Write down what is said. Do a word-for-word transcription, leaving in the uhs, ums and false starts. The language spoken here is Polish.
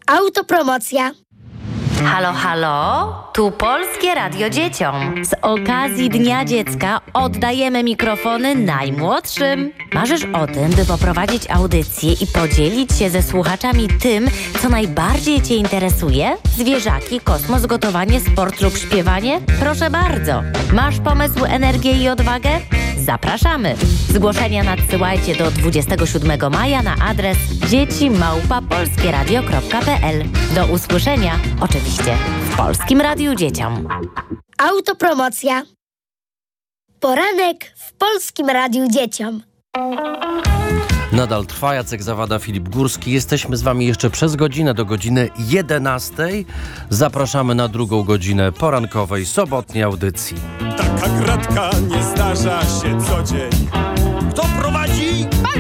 Autopromocja. Halo, halo, tu Polskie Radio Dzieciom. Z okazji Dnia Dziecka oddajemy mikrofony najmłodszym. Marzysz o tym, by poprowadzić audycję i podzielić się ze słuchaczami tym, co najbardziej Cię interesuje? Zwierzaki, kosmos, gotowanie, sport lub śpiewanie? Proszę bardzo. Masz pomysł, energię i odwagę? Zapraszamy. Zgłoszenia nadsyłajcie do dwudziestego siódmego maja na adres dzieci małpa polskieradio kropka p l. Do usłyszenia, oczywiście, w Polskim Radiu Dzieciom. Autopromocja. Poranek w Polskim Radiu Dzieciom. Nadal trwa Jacek Zawada, Filip Górski. Jesteśmy z wami jeszcze przez godzinę do godziny jedenastej. Zapraszamy na drugą godzinę porankowej, sobotniej audycji. Taka gratka nie zdarza się co dzień. Kto prowadzi?